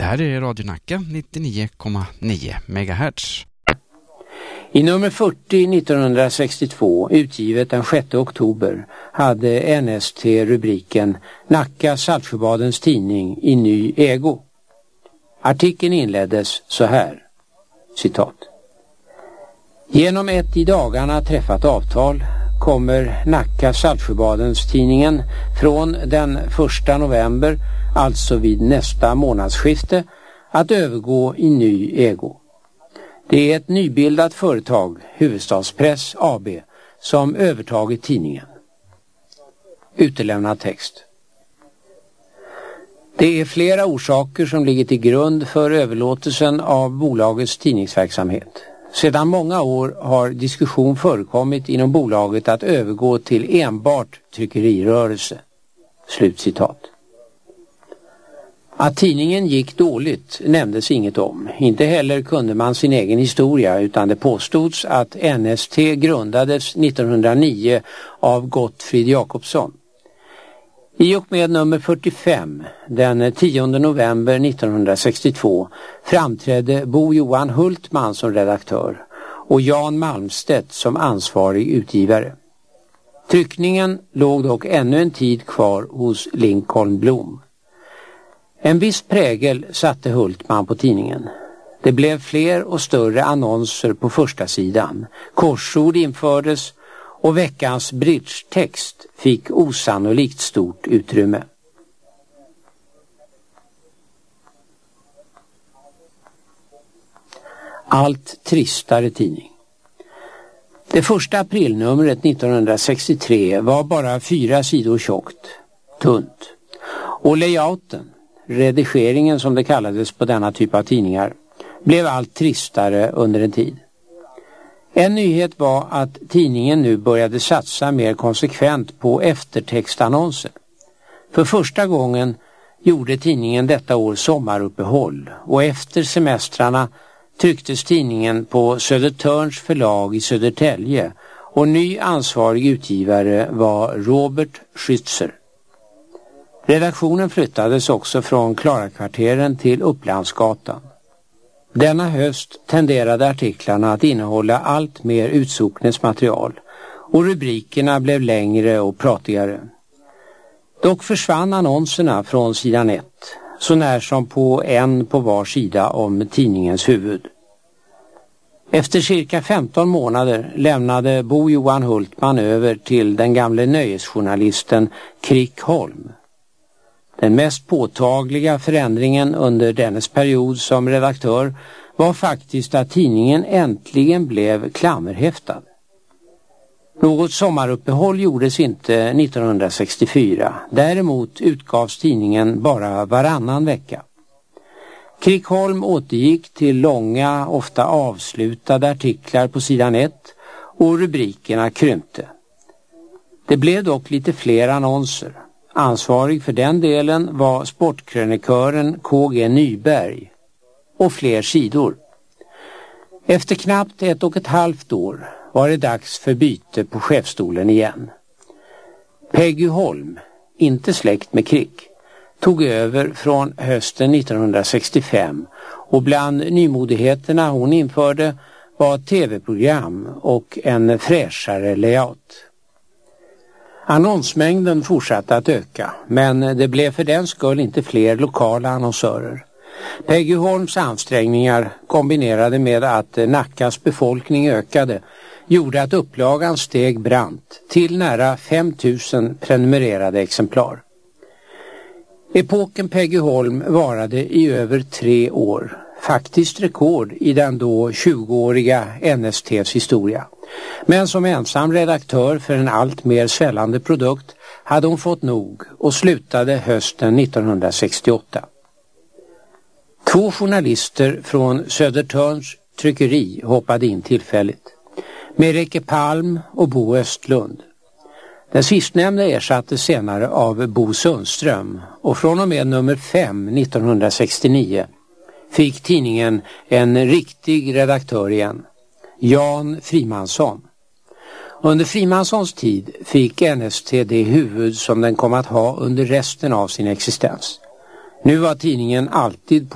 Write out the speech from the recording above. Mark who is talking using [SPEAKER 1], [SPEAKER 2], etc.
[SPEAKER 1] här är Radio Nacka 99,9 MHz.
[SPEAKER 2] I nummer 40 1962, utgivet den 6 oktober, hade NST rubriken Nacka Saltsjöbadens tidning i ny ägo. Artikeln inleddes så här, citat. Genom ett i dagarna träffat avtal kommer Nacka Saltsjöbadens tidningen från den 1 november, alltså vid nästa månadsskifte, att övergå i ny ägo. Det är ett nybildat företag, Huvudstadspress AB, som övertagit tidningen. Utelämnad text. Det är flera orsaker som ligger till grund för överlåtelsen av bolagets tidningsverksamhet. Sedan många år har diskussion förekommit inom bolaget att övergå till enbart tryckerirörelse. Slutcitat. Att tidningen gick dåligt nämndes inget om. Inte heller kunde man sin egen historia, utan det påstods att NST grundades 1909 av Gottfrid Jakobsson. I och med nummer 45, den 10 november 1962, framträdde Bo Johan Hultman som redaktör och Jan Malmstedt som ansvarig utgivare. Tryckningen låg dock ännu en tid kvar hos Lincoln Blom. En viss prägel satte Hultman på tidningen. Det blev fler och större annonser på första sidan. Korsord infördes och veckans bridge-text fick osannolikt stort utrymme. Allt tristare tidning. Det första aprilnumret 1963 var bara 4 sidor tjockt, tunt. Och layouten, redigeringen som det kallades på denna typ av tidningar, blev allt tristare under en tid. En nyhet var att tidningen nu började satsa mer konsekvent på eftertextannonser. För första gången gjorde tidningen detta år sommaruppehåll och efter semestrarna trycktes tidningen på Södertörns förlag i Södertälje och ny ansvarig utgivare var Robert Schützer. Redaktionen flyttades också från Klarakvarteren till Upplandsgatan. Denna höst tenderade artiklarna att innehålla allt mer utsocknesmaterial och rubrikerna blev längre och pratigare. Dock försvann annonserna från sidan 1, så när som på en på var sida om tidningens huvud. Efter cirka 15 månader lämnade Bo Johan Hultman över till den gamle nöjesjournalisten Krick Holm. Den mest påtagliga förändringen under dennes period som redaktör var faktiskt att tidningen äntligen blev klammerhäftad. Något sommaruppehåll gjordes inte 1964. Däremot utgavs tidningen bara varannan vecka. Krickholm återgick till långa, ofta avslutade artiklar på sidan 1 och rubrikerna krympte. Det blev dock lite fler annonser. Ansvarig för den delen var sportkrönikören KG Nyberg och fler sidor. Efter knappt 1,5 år var det dags för byte på chefstolen igen. Peggy Holm, inte släkt med Krick, tog över från hösten 1965 och bland nymodigheterna hon införde var tv-program och en fräschare layout. Annonsmängden fortsatte att öka, men det blev för den skull inte fler lokala annonsörer. Peggy Holms ansträngningar kombinerade med att Nackas befolkning ökade gjorde att upplagan steg brant till nära 5 000 prenumererade exemplar. Epoken Peggy Holm varade i över 3 år, faktiskt rekord i den då 20-åriga NSTs historia. Men som ensam redaktör för en allt mer svällande produkt hade hon fått nog och slutade hösten 1968. 2 journalister från Södertörns tryckeri hoppade in tillfälligt. Merike Palm och Bo Östlund. Den sistnämnda ersattes senare av Bo Sundström och från och med nummer 5 1969 fick tidningen en riktig redaktör igen, Jan Frimansson. Under Frimanssons tid fick NST det huvud som den kom att ha under resten av sin existens. Nu var tidningen alltid på